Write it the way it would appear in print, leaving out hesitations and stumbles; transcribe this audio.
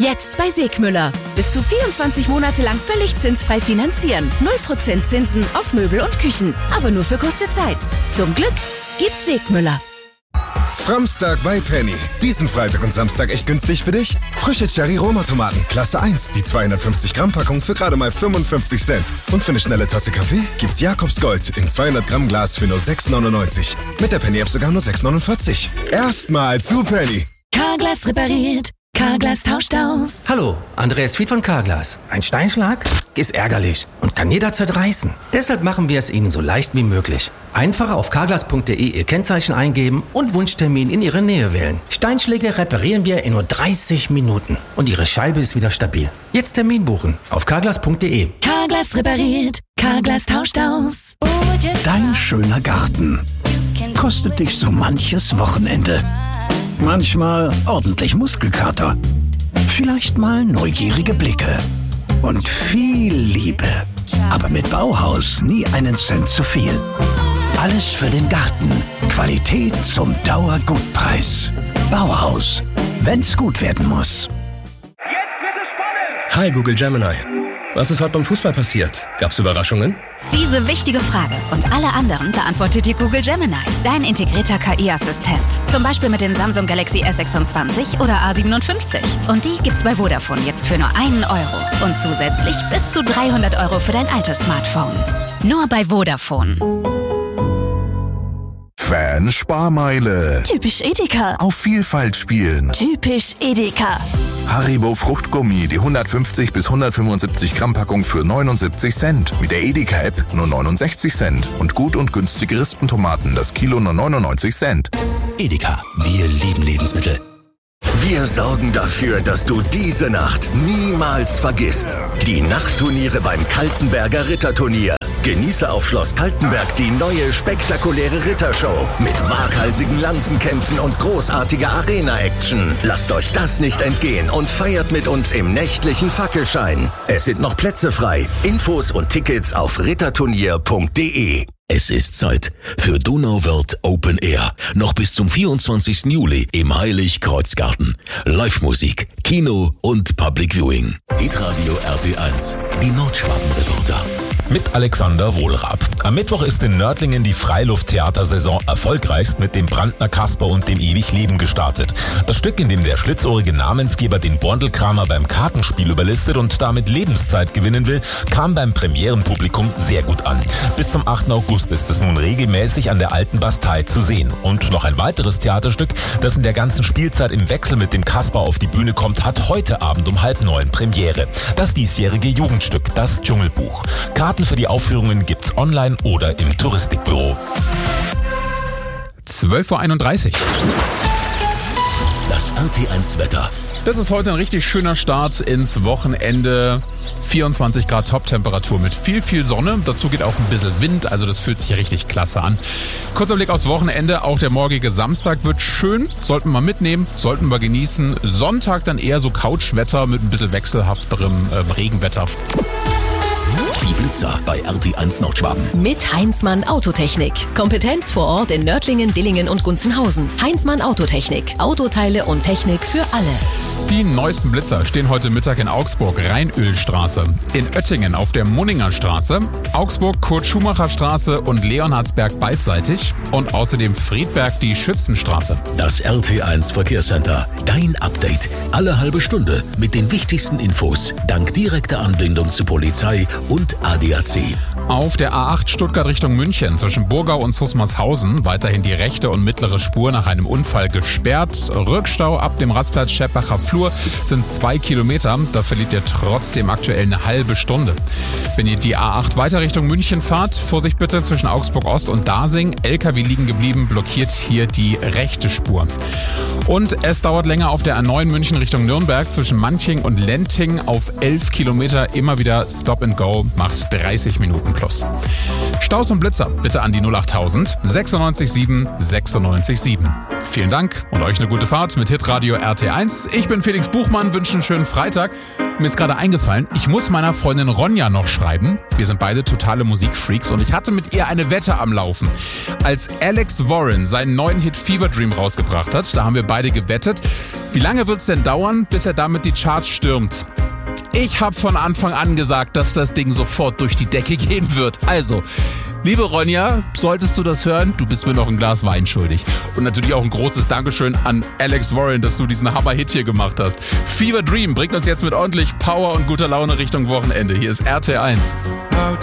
Jetzt bei Segmüller. Bis zu 24 Monate lang völlig zinsfrei finanzieren. 0% Zinsen auf Möbel und Küchen. Aber nur für kurze Zeit. Zum Glück gibt Segmüller. Framstag bei Penny. Diesen Freitag und Samstag echt günstig für dich? Frische Cherry-Roma-Tomaten, Klasse 1. Die 250 Gramm Packung für gerade mal 55 Cent. Und für eine schnelle Tasse Kaffee gibt's Jakobs Gold im 200 Gramm Glas für nur 6,99. Mit der Penny-App sogar nur 6,49. Erstmal zu Penny. Carglass repariert. Carglass tauscht aus. Hallo, Andreas Fied von Carglass. Ein Steinschlag ist ärgerlich und kann jederzeit reißen. Deshalb machen wir es Ihnen so leicht wie möglich. Einfach auf carglass.de Ihr Kennzeichen eingeben und Wunschtermin in Ihre Nähe wählen. Steinschläge reparieren wir in nur 30 Minuten und Ihre Scheibe ist wieder stabil. Jetzt Termin buchen auf carglass.de. Carglass repariert. Carglass tauscht aus. Dein schöner Garten kostet dich so manches Wochenende. Manchmal ordentlich Muskelkater, vielleicht mal neugierige Blicke und viel Liebe. Aber mit Bauhaus nie einen Cent zu viel. Alles für den Garten. Qualität zum Dauergutpreis. Bauhaus, wenn's gut werden muss. Jetzt wird es spannend! Hi Google Gemini. Was ist heute beim Fußball passiert? Gab's Überraschungen? Diese wichtige Frage und alle anderen beantwortet dir Google Gemini, dein integrierter KI-Assistent. Zum Beispiel mit dem Samsung Galaxy S26 oder A57. Und die gibt's bei Vodafone jetzt für nur €1 und zusätzlich bis zu 300 € für dein altes Smartphone. Nur bei Vodafone. Fan-Sparmeile. Typisch Edeka. Auf Vielfalt spielen. Typisch Edeka. Haribo Fruchtgummi, die 150 bis 175 Gramm Packung für 79 Cent. Mit der Edeka-App nur 69 Cent. Und gut und günstige Rispentomaten, das Kilo nur 99 Cent. Edeka, wir lieben Lebensmittel. Wir sorgen dafür, dass du diese Nacht niemals vergisst. Die Nachtturniere beim Kaltenberger Ritterturnier. Genieße auf Schloss Kaltenberg die neue spektakuläre Rittershow mit waghalsigen Lanzenkämpfen und großartiger Arena-Action. Lasst euch das nicht entgehen und feiert mit uns im nächtlichen Fackelschein. Es sind noch Plätze frei. Infos und Tickets auf ritterturnier.de. Es ist Zeit für Donauwörth Open Air. Noch bis zum 24. Juli im Heilig-Kreuz-Garten. Live-Musik, Kino und Public Viewing. Hitradio RT1, die Nordschwaben-Reporter. Mit Alexander Wohlrab. Am Mittwoch ist in Nördlingen die Freiluft-Theatersaison erfolgreichst mit dem Brandner Kasper und dem Ewig Leben gestartet. Das Stück, in dem der schlitzohrige Namensgeber den Borndelkramer beim Kartenspiel überlistet und damit Lebenszeit gewinnen will, kam beim Premierenpublikum sehr gut an. Bis zum 8. August ist es nun regelmäßig an der Alten Bastei zu sehen. Und noch ein weiteres Theaterstück, das in der ganzen Spielzeit im Wechsel mit dem Kasper auf die Bühne kommt, hat heute Abend um 8:30 Premiere. Das diesjährige Jugendstück, das Dschungelbuch. Karten für die Aufführungen gibt's online oder im Touristikbüro. 12:31 Uhr. Das RT1 Wetter. Das ist heute ein richtig schöner Start ins Wochenende. 24 Grad Top-Temperatur mit viel Sonne. Dazu geht auch ein bisschen Wind, also das fühlt sich hier richtig klasse an. Kurzer Blick aufs Wochenende. Auch der morgige Samstag wird schön. Sollten wir mitnehmen, sollten wir genießen. Sonntag dann eher so Couchwetter mit ein bisschen wechselhafterem Regenwetter. Die Blitzer bei RT1 Nordschwaben. Mit Heinzmann Autotechnik. Kompetenz vor Ort in Nördlingen, Dillingen und Gunzenhausen. Heinzmann Autotechnik. Autoteile und Technik für alle. Die neuesten Blitzer stehen heute Mittag in Augsburg, Rheinölstraße, in Oettingen auf der Munninger Straße, Augsburg Kurt-Schumacher-Straße und Leonhardsberg beidseitig und außerdem Friedberg die Schützenstraße. Das RT1 Verkehrscenter. Dein Update. Alle halbe Stunde mit den wichtigsten Infos. Dank direkter Anbindung zu Polizei und ADAC. Auf der A8 Stuttgart Richtung München zwischen Burgau und Susmarshausen weiterhin die rechte und mittlere Spur nach einem Unfall gesperrt. Rückstau ab dem Rastplatz Scheppacher Flur sind 2 Kilometer. Da verliert ihr trotzdem aktuell eine halbe Stunde. Wenn ihr die A8 weiter Richtung München fahrt, Vorsicht bitte zwischen Augsburg Ost und Dasing. LKW liegen geblieben, blockiert hier die rechte Spur. Und es dauert länger auf der A9 München Richtung Nürnberg zwischen Manching und Lenting auf 11 Kilometer. Immer wieder Stop and Go, macht 30 Minuten plus. Staus und Blitzer bitte an die 08000 96 7 96 7. Vielen Dank und euch eine gute Fahrt mit Hitradio RT1. Ich bin Felix Buchmann, wünsche einen schönen Freitag. Mir ist gerade eingefallen, ich muss meiner Freundin Ronja noch schreiben. Wir sind beide totale Musikfreaks und ich hatte mit ihr eine Wette am Laufen. Als Alex Warren seinen neuen Hit Fever Dream rausgebracht hat, da haben wir beide gewettet, wie lange wird's denn dauern, bis er damit die Charts stürmt? Ich habe von Anfang an gesagt, dass das Ding sofort durch die Decke gehen wird. Also, liebe Ronja, solltest du das hören, du bist mir noch ein Glas Wein schuldig. Und natürlich auch ein großes Dankeschön an Alex Warren, dass du diesen Hammer-Hit hier gemacht hast. Fever Dream bringt uns jetzt mit ordentlich Power und guter Laune Richtung Wochenende. Hier ist RT1. How